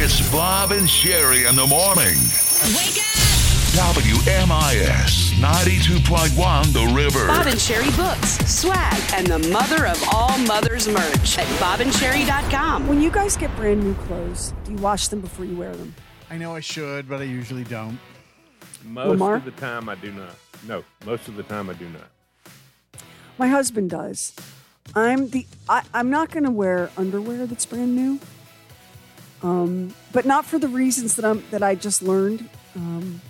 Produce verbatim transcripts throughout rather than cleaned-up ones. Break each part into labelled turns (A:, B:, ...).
A: It's Bob and Sherry in the morning.
B: Wake up!
A: W M I S ninety-two point one The River.
C: Bob and Sherry books, swag, and the mother of all mothers merch at bob and sherry dot com.
D: When you guys get brand new clothes, do you wash them before you wear them?
E: I know I should, but I usually don't.
F: Most
D: Lamar?
F: of the time I do not. No, most of the time I do not.
D: My husband does. I'm the. I, I'm not going to wear underwear that's brand new. Um, but not for the reasons that I'm that I just learned. Um,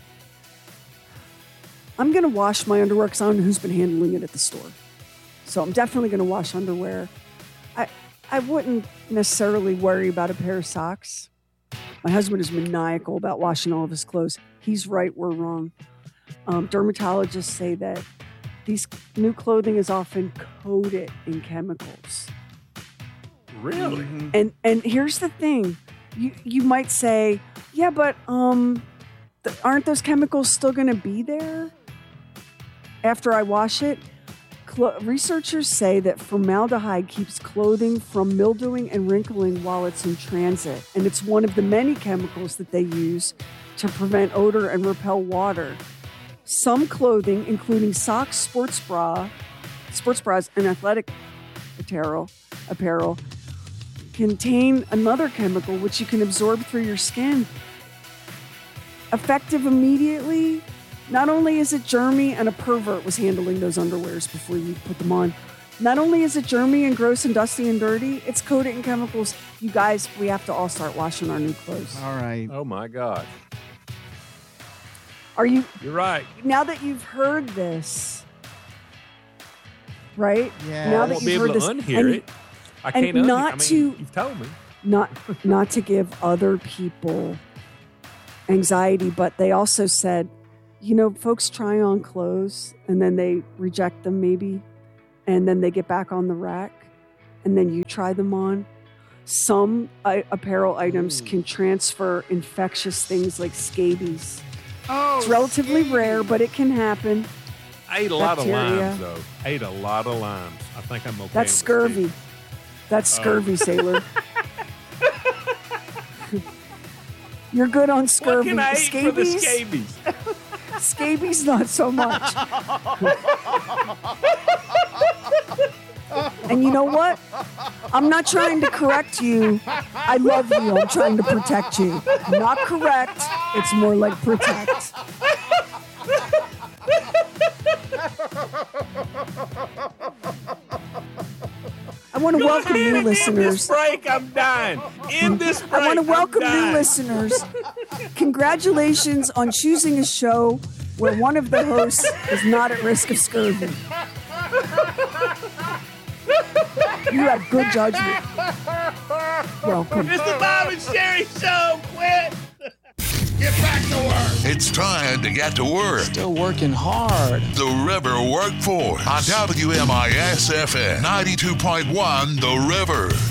D: I'm going to wash my underwear because I don't know who's been handling it at the store. So I'm definitely going to wash underwear. I I wouldn't necessarily worry about a pair of socks. My husband is maniacal about washing all of his clothes. He's right, we're wrong. Um, dermatologists say that these new clothing is often coated in chemicals.
F: Really?
E: Mm-hmm.
D: And and here's the thing. You you might say, yeah, but um, th- aren't those chemicals still going to be there after I wash it? Clo- researchers say that formaldehyde keeps clothing from mildewing and wrinkling while it's in transit. And it's one of the many chemicals that they use to prevent odor and repel water. Some clothing, including socks, sports bra, sports bras, and athletic apparel, apparel, contain another chemical which you can absorb through your skin. Effective immediately. Not only is it germy, and a pervert was handling those underwears before you put them on. Not only is it germy and gross and dusty and dirty, it's coated in chemicals. You guys, we have to all start washing our new clothes.
E: All right.
F: Oh my gosh.
D: Are you,
F: You're right.
D: now that you've heard this, right?
E: Yeah.
D: Now
F: I
D: that
F: won't be
D: you've
F: able
D: heard
F: to
D: this,
F: unhear
D: and-
F: it. I
D: and
F: can't unhear
D: not
F: I mean,
D: to-
F: you've told me.
D: not not to give other people anxiety, but they also said, you know, folks try on clothes and then they reject them maybe, and then they get back on the rack, and then you try them on. Some uh, apparel items can transfer infectious things like scabies.
E: Oh,
D: It's relatively
E: scabies.
D: rare, but it can happen.
F: I ate a lot of
D: Bacteria.
F: limes, though. I ate a lot of limes. I think I'm okay.
D: That's
F: with
D: scurvy.
F: it.
D: That's
F: Oh.
D: scurvy, sailor. You're good on
F: What
D: scurvy.
F: can I eat for the
D: Scabies?
F: scabies?
D: Scabies, not so much. And you know what? I'm not trying to correct you. I love you. I'm trying to protect you. Not correct. It's more like protect. I want to welcome new
F: In this
D: listeners.
F: break, I'm dying. In this break,
D: I want to
F: I'm
D: welcome new
F: dying.
D: listeners. Congratulations on choosing a show where one of the hosts is not at risk of scurvy. You have good judgment. Welcome.
F: It's the Bob and Sherry Show. Quit.
A: Get back to work. It's time to get to work.
G: Still working hard.
A: The River Workforce on W M I S F M ninety-two point one The River.